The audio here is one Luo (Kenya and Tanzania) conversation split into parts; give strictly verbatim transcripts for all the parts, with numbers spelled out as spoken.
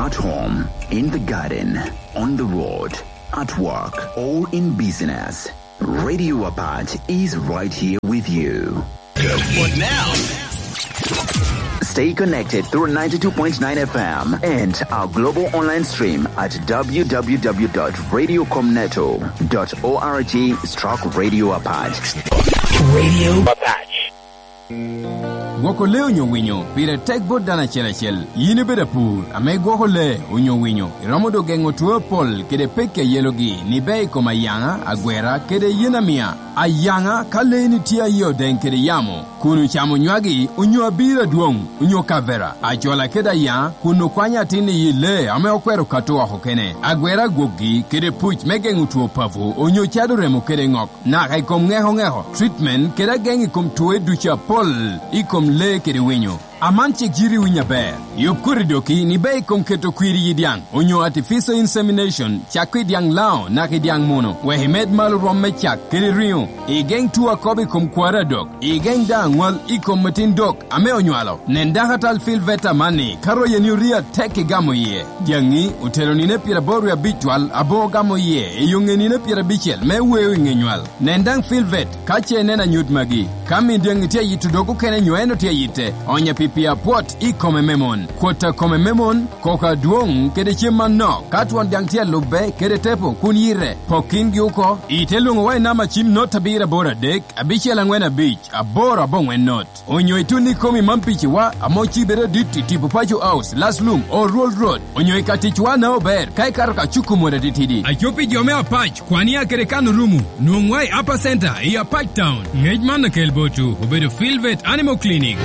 At home, in the garden, on the road, at work, or in business, Radio Apache is right here with you. Good. What now? Stay connected through ninety-two point nine F M and our global online stream at w w w dot radio comneto dot org stroke Radio Apache. Radio Apache. Gwoko le unyo winyo, pire tek bot dana chela chel, yini beda pur, ame gwoko le unyo winyo, iramodo gengo tuwe pol, kede peke yelogi, ni bei koma yanga, agwera, kede yena mia, a yanga, kale ni tia yo den kede yamo, kunu chamo nywagi, unyo abira duong, unyo kavera, a chola keda ya, kunu kwanya tini yile, ame okwero katoa hokene, agwera gwogi, kede puch megengu tuwe pavu, unyo chadu remo kede ngok, na kai kom ngeho ngeho, treatment, keda gengi kom tuwe ducha pol, ikom le kede winyo. Amanche jiri winya bear. Yop kuridoki ni bay kom keto kwiri yidiang. Onyo artificial insemination, chakwi diang lao, naki diang mono. Wehi med malu romme chak, kiri rio. Igeng tuwa kobi kom kwara dok. Igeng da ngwal ikom matin dok, ame onywalo. Nendaha tal fil veta mani, karo yenyuria teki gamo ye. Diangi, utelo nine pira boru ya bitwal, abo gamo ye. Iyunge nine pira bichel, me wewe ngenywal. Nendang fil vet, kache nena nyut magi. Kami diangi tia yitudoku kene nyueno tia yite. Onya pia pot i kome memon. Kwota kome memon, koka duong kede chima no. Katwan diang tia lube kede tepo kunyire. Poking yuko, itelungo wai nama chim not tabira bora dek, abichi alangwena beach, abora bongwen not. Onyo ituni komi mampichi wa, amochi bere diti tipu pacho house, last loom, or roll road. Onyo ikatichwa na ober, kai karaka chuku mwada ditidi. Achopi jome apach, kwani kere kanu rumu, nuongwai upper center, i apach town. Ngejman na kelbotu, ubedo Fieldvet Animal Clinic.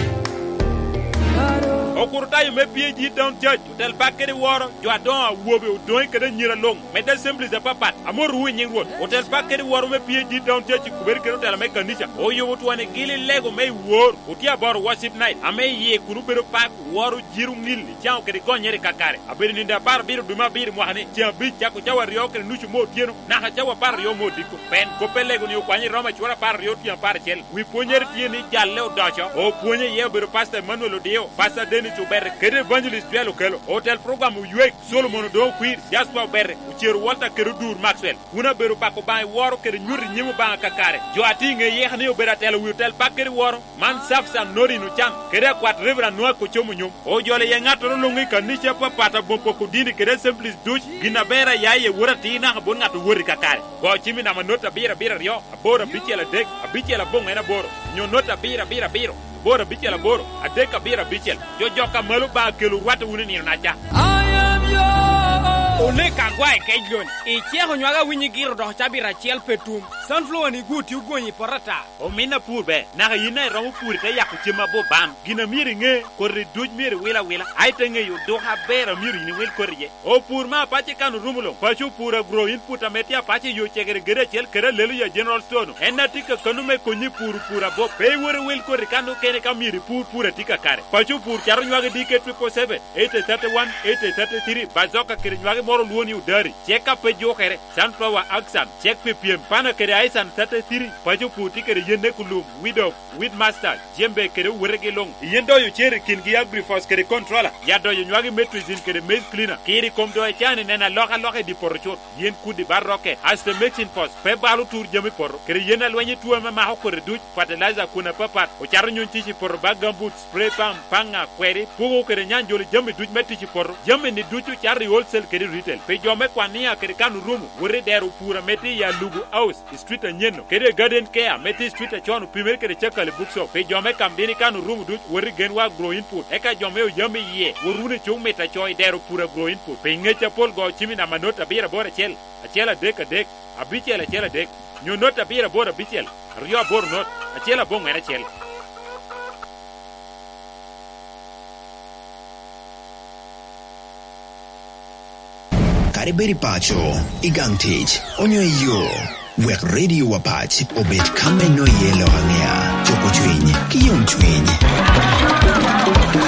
Okurta me P H D down church tel bakere woro jo adon wobe odon kede nyira long metal assembly za papat amor hu nyin won hotel bakere woro me P H D down church kuber kero tel me kanisha o yo wotu wane gili lego me wor otia bor worship night ame ye kuru bero pak woro jiru ngil jao kede gonyere kakare aberi ninda bar biru duma bir mo hane tia bi jako jawa rio kede nuchu mo tieno na ha jawa bar rio mo diko pen ko pelego ni kwani roma chora bar rio tia par chel wi ponyer tieni jalle o dacha o ponye ye bero pastor Manuel Odio pastor Denis Uber kede evangelist Bielo Kelo hotel program uyek Solomon do kwir Jasper Uber ucheru Walter kede dur Maxwell una bero pako bay woro kede nyuri nyimu banga kakare jo atinge yehne Uber tel hotel pakere woro man safsa nori no cham kede kwat reverend no ko chomu nyum o jole ye ngato longi kanisha papa bopo ko dini kede simplis duch gina bera yaye wurati na bon ngato wuri kakare go chimi na manota bira bira rio abora bichela dek abichela bonga na boro nyo nota bira bira biro bora bichela boro adeka bira bichel jo joka malu ba kelu watu wuni ni naja I am your one kangwa ekejon e chego nywaga winyi giro do chabira chel petum sunflower ni guti ugonyi porata o mina purbe na yina ro pur ka yakuchima bo bam gina miri nge korri duj miri wila wila aitenge yo do ha bera miri ni wil korje o pur ma pache kanu rumulo pachu pura grow input ametia pache yo chegere gere chel kere lelu ya general stone enatika kanume konyi pur pura bo pe wore wil korri kanu kene kamiri pur pura tika kare pachu pur charo nywaga dike triple seven eight three one eight three three bazoka kere nywaga moro luoni udari cheka pe jo kere sunflower axan chek pe piem pana kere aisan thirty-three pacho puti kere yende kulum widow with master jembe kere werege long yendo yo chere kingi agrifos kere controller yado yo nywagi metrizin kere maize cleaner kiri komdo e chane nena loka loka di porchot yen kudi barroke as the mixing force pe balu tour jemi por kere yena lwenye tuwa ma ma ko reduce fertilizer kuna papat o charo nyon tichi por bagambut spray pam panga kweri pugo kere nyanjoli jemi duch metichi por jemi ni duchu chari wholesale kere retail pe jome kwania kere kanu rumu wore deru pura meti ya lugu house street nyeno kere garden care meti street chonu pimer kere chakale bookshop pe jome kambini kanu rumu duch wore genwa grow input eka jome o jame ye worune chung meta choy deru pura grow input pe ngecha pol go chimi na manota bira bora chel achela dek dek abichela chela dek nyo nota bira bora bichel rio bor not achela bong era chel Kariberi pacho, igantich, onyo yo, wek Radio Apache obet kame no yelo angea, choko chwinyi, kiyong chwinyi.